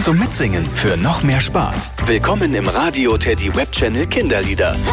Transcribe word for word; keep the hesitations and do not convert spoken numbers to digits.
zum Mitsingen für noch mehr Spaß. Willkommen im Radio Teddy Webchannel Kinderlieder.